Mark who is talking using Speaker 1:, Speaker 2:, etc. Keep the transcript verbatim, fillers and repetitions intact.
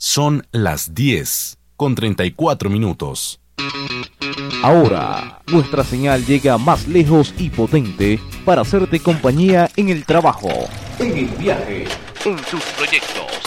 Speaker 1: Son las diez con treinta y cuatro minutos.
Speaker 2: Ahora, nuestra señal llega más lejos y potente para hacerte compañía en el trabajo, en el viaje, en tus proyectos.